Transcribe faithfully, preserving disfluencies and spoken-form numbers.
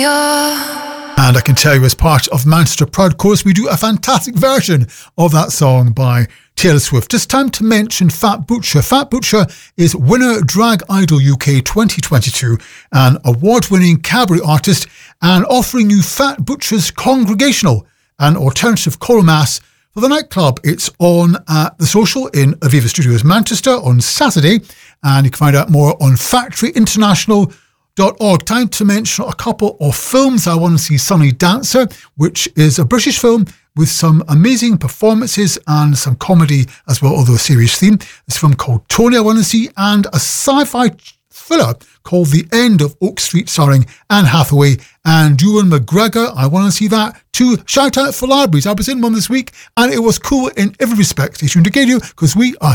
And I can tell you, as part of Manchester Proud Chorus, we do a fantastic version of that song by Taylor Swift. It's time to mention Fat Butcher. Fat Butcher is winner Drag Idol U K twenty twenty-two, an award-winning cabaret artist, and offering you Fat Butcher's Congregational, an alternative choral mass for the nightclub. It's on at The Social in Aviva Studios, Manchester on Saturday, and you can find out more on factory international dot org. Time to mention a couple of films. I want to see Sunny Dancer, which is a British film with some amazing performances and some comedy as well, although a serious theme. This film called Tony I want to see, and a sci-fi thriller called The End of Oak Street starring Anne Hathaway and Ewan McGregor. I want to see that too. Shout out for Libraries. I was in one this week and it was cool in every respect. Stay tuned to Gadio because we are